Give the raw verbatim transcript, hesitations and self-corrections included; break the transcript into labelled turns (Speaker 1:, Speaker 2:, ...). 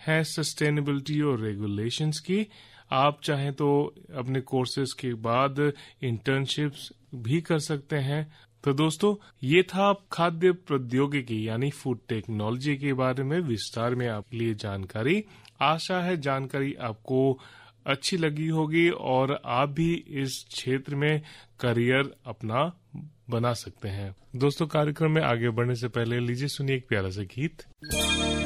Speaker 1: हैं सस्टेनेबिलिटी और रेगुलेशंस की। आप चाहें तो अपने कोर्सेज के बाद इंटर्नशिप्स भी कर सकते हैं। तो दोस्तों, ये था खाद्य प्रौद्योगिकी यानी फूड टेक्नोलॉजी के बारे में विस्तार में आपके लिए जानकारी। आशा है जानकारी आपको अच्छी लगी होगी और आप भी इस क्षेत्र में करियर अपना बना सकते हैं। दोस्तों, कार्यक्रम में आगे बढ़ने से पहले लीजिए सुनिए एक प्यारा सा गीत।